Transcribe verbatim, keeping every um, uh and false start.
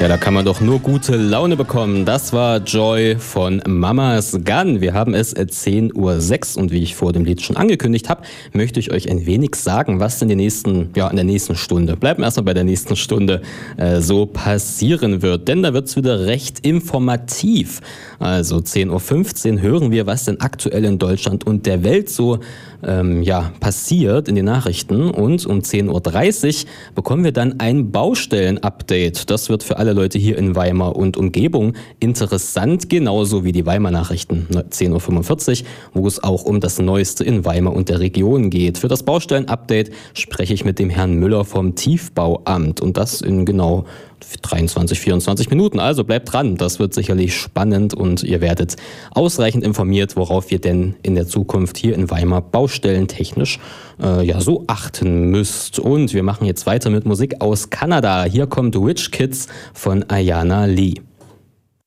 Ja, da kann man doch nur gute Laune bekommen. Das war Joy von Mama's Gun. Wir haben es zehn Uhr sechs und wie ich vor dem Lied schon angekündigt habe, möchte ich euch ein wenig sagen, was in, den nächsten, ja, in der nächsten Stunde, bleiben wir erstmal bei der nächsten Stunde, äh, so passieren wird. Denn da wird es wieder recht informativ. Also zehn Uhr fünfzehn hören wir, was denn aktuell in Deutschland und der Welt so ähm, ja, passiert in den Nachrichten. Und um zehn Uhr dreißig bekommen wir dann ein Baustellen-Update. Das wird für alle Leute hier in Weimar und Umgebung interessant, genauso wie die Weimar-Nachrichten zehn Uhr fünfundvierzig, wo es auch um das Neueste in Weimar und der Region geht. Für das Baustellen-Update spreche ich mit dem Herrn Müller vom Tiefbauamt und das in genau dreiundzwanzig, vierundzwanzig Minuten. Also bleibt dran, das wird sicherlich spannend und ihr werdet ausreichend informiert, worauf ihr denn in der Zukunft hier in Weimar baustellentechnisch äh, ja so achten müsst. Und wir machen jetzt weiter mit Musik aus Kanada. Hier kommt Witch Kids von Ayana Lee.